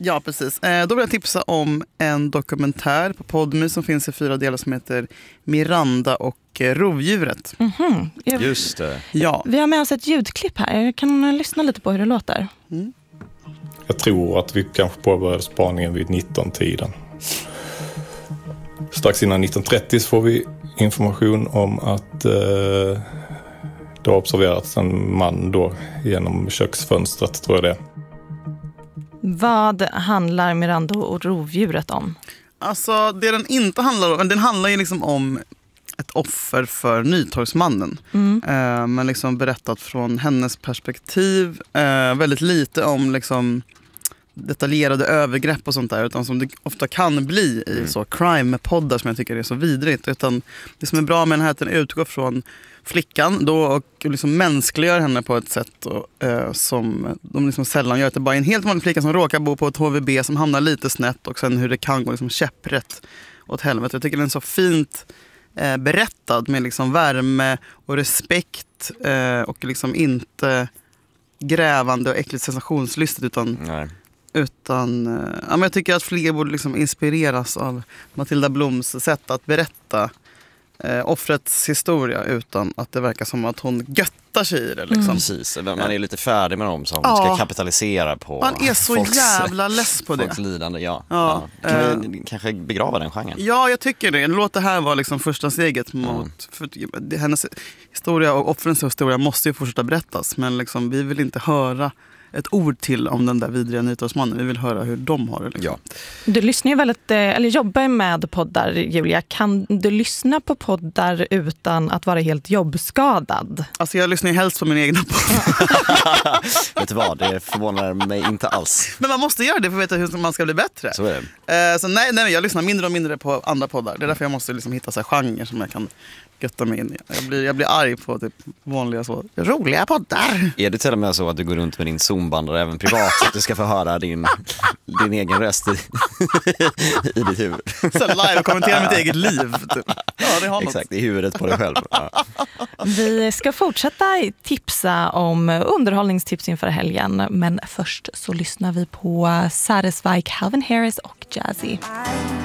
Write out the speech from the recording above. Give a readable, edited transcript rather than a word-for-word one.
Ja, precis. Då vill jag tipsa om en dokumentär på Podmy som finns i 4 delar som heter Miranda och rovdjuret. Just det. Ja. Vi har med oss ett ljudklipp här. Jag kan lyssna lite på hur det låter. Jag tror att vi kanske påbörjade spaningen vid 19-tiden. Strax innan 19:30 får vi information om att det har observerats en man då genom köksfönstret, tror jag det. Vad handlar Miranda och rovdjuret om? Alltså det den inte handlar om, den handlar ju liksom om ett offer för Nytorgsmannen. Men liksom berättat från hennes perspektiv. Väldigt lite om liksom detaljerade övergrepp och sånt där, utan som det ofta kan bli i så crime-poddar som jag tycker är så vidrigt. Utan det som är bra med den här är att den utgår från flickan då och liksom mänskliggör henne på ett sätt som de liksom sällan gör. Det är bara en helt vanlig flicka som råkar bo på ett HVB som hamnar lite snett och sen hur det kan gå liksom käpprätt åt helvete. Jag tycker den är så fint berättad med liksom värme och respekt och liksom inte grävande och äckligt sensationslystigt utan men jag tycker att fler borde liksom inspireras av Matilda Bloms sätt att berätta offrets historia utan att det verkar som att hon göttar sig i det. Liksom. Precis, man är lite färdig med dem som ska kapitalisera på man är så jävla less på det. Folks lidande, Kan vi kanske begrava den genren? Ja, jag tycker det. Låt det här vara liksom första steget mot... För hennes historia och offrens historia måste ju fortsätta berättas, men liksom, vi vill inte höra ett ord till om den där vidriga Nytorgsmannen. Vi vill höra hur de har det. Liksom. Ja. Du lyssnar ju väldigt, eller jobbar med poddar, Julia. Kan du lyssna på poddar utan att vara helt jobbskadad? Alltså jag lyssnar ju helst på min egna podd. Vet du vad, det förvånar mig inte alls. Men man måste göra det för att veta hur man ska bli bättre. Så är det. Så nej, jag lyssnar mindre och mindre på andra poddar. Det är därför jag måste liksom hitta så här genrer som jag kan götta mig in i. Jag blir arg på typ vanliga så roliga poddar. Är det till och med så att du går runt med din Zoom-bandare även privat så att du ska få höra din egen röst i ditt huvud? Så live och kommentera mitt eget liv. Typ. Ja, det har exakt, något. I huvudet på dig själv. Ja. Vi ska fortsätta tipsa om underhållningstips inför helgen. Men först så lyssnar vi på Satisfy, Calvin Harris och Jazzy.